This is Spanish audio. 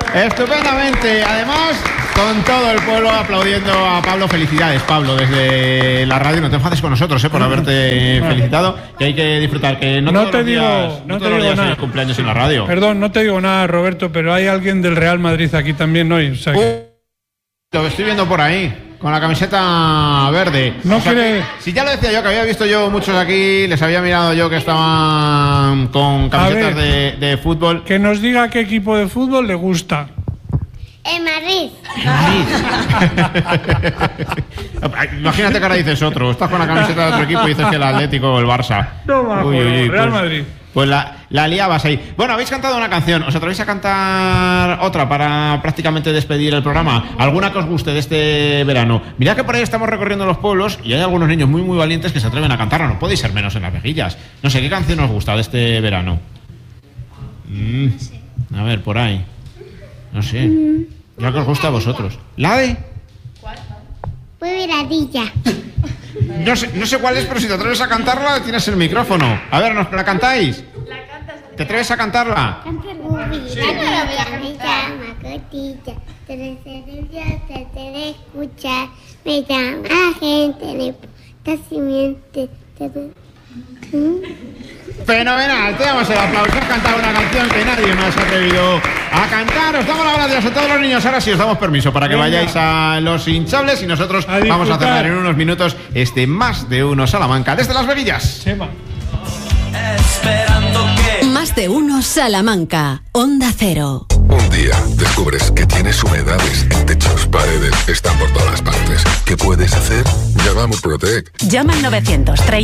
Estupendamente. Además, con todo el pueblo aplaudiendo a Pablo. Felicidades, Pablo, desde la radio. No te enfades con nosotros por haberte felicitado, que hay que disfrutar. Que no todos los días hay cumpleaños en la radio. Perdón, no te digo nada, Roberto, pero hay alguien del Real Madrid aquí también hoy. O sea que... Lo estoy viendo por ahí, con la camiseta verde. No quiere... Si ya lo decía yo, que había visto yo muchos aquí, les había mirado yo que estaban con camisetas de fútbol. Que nos diga qué equipo de fútbol le gusta. El Madrid. Imagínate que ahora dices otro. Estás con la camiseta de otro equipo y dices que el Atlético o el Barça. No, Real Madrid. Pues la liabas ahí. Bueno, habéis cantado una canción. ¿Os atrevéis a cantar otra para prácticamente despedir el programa? ¿Alguna que os guste de este verano? Mirad que por ahí estamos recorriendo los pueblos y hay algunos niños muy valientes que se atreven a cantarla. No podéis ser menos en las mejillas. No sé, ¿qué canción os gusta de este verano? A ver, por ahí. No sé. ¿La que os gusta a vosotros? ¿La de? ¿Cuál? Muy miradilla. No sé cuál es, pero si te atreves a cantarla, tienes el micrófono. A ver, ¿nos la cantáis? ¿La cantas? ¿Te atreves a cantarla? Sí. Me llama Cotilla, te escuchar. Me llama gente, Fenomenal, te damos el aplauso. Has cantado una canción que nadie más ha atrevido a cantar. Os damos las gracias a todos los niños. Ahora sí os damos permiso para que vayáis a los hinchables y nosotros vamos a cerrar en unos minutos este Más de Uno Salamanca desde Las Veguillas. Más de Uno Salamanca, Onda Cero. Un día descubres que tienes humedades en techos, paredes, están por todas partes. ¿Qué puedes hacer? Llama a Murprotec. Llama al 930